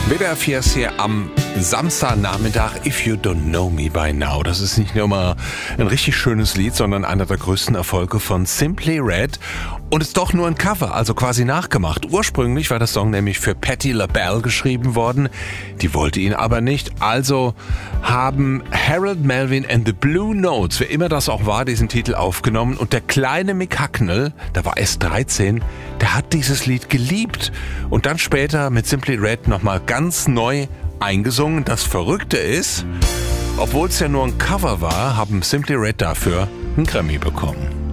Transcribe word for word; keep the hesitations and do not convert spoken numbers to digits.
W D R vier ist hier am Samstagnachmittag If You Don't Know Me By Now. Das ist nicht nur mal ein richtig schönes Lied, sondern einer der größten Erfolge von Simply Red. Und ist doch nur ein Cover, also quasi nachgemacht. Ursprünglich war der Song nämlich für Patti LaBelle geschrieben worden. Die wollte ihn aber nicht. Also haben Harold Melvin and the Blue Notes, wer immer das auch war, diesen Titel aufgenommen. Und der kleine Mick Hucknall, der war erst dreizehn, der hat dieses Lied geliebt. Und dann später mit Simply Red nochmal ganz neu eingesungen. Das Verrückte ist, obwohl es ja nur ein Cover war, haben Simply Red dafür einen Grammy bekommen.